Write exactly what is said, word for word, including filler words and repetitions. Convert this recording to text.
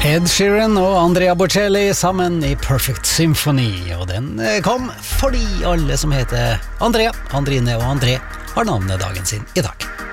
Ed Sheeran og Andrea Bocelli sammen i Perfect Symphony, og den kom fordi alle som heter Andrea, Andrine og André har navnet dagen sin i dag.